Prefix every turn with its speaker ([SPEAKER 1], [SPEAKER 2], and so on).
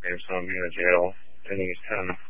[SPEAKER 1] his son being in jail, and he's 10.